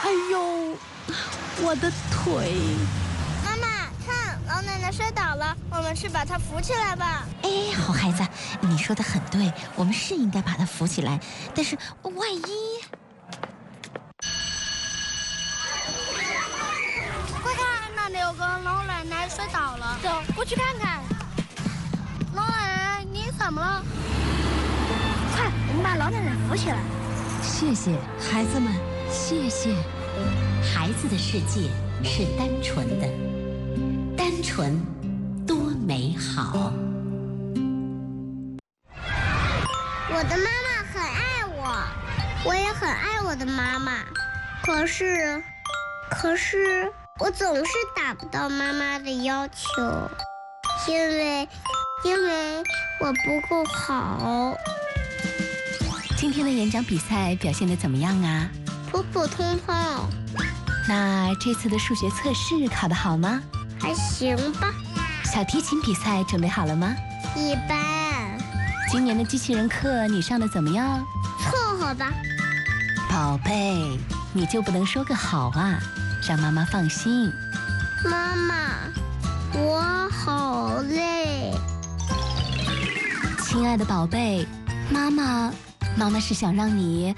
哎呦，我的腿！ 妈妈，看，老奶奶摔倒了，我们去把她扶起来吧。 哎，好孩子，你说的很对，我们是应该把她扶起来，但是万一…… 快看，那里有个老奶奶摔倒了，走，过去看看。老奶奶，你怎么了？快，我们把老奶奶扶起来。 谢谢孩子们，谢谢。 孩子的世界是单纯的，单纯多美好。 我的妈妈很爱我，我也很爱我的妈妈。可是我总是达不到妈妈的要求，因为我不够好。 今天的演讲比赛表现得怎么样啊？ 普普通通， 那这次的数学测试考得好吗？ 还行吧。 小提琴比赛准备好了吗？ 一般。 今年的机器人课你上的怎么样？ 凑合吧。 宝贝，你就不能说个好啊，让妈妈放心。 妈妈，我好累。 亲爱的宝贝，妈妈是想让你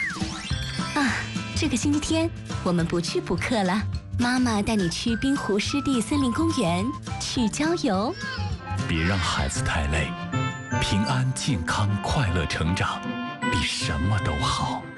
这个星期天我们不去补课了，妈妈带你去滨湖湿地森林公园去郊游。 别让孩子太累，平安、健康、快乐成长，比什么都好。